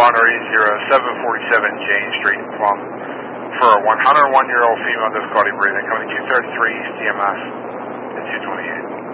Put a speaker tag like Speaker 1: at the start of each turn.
Speaker 1: Rendezvous 747 Jane Street, Plum, for a 101-year-old female difficulty breathing, coming to Q33 East DMS at 228.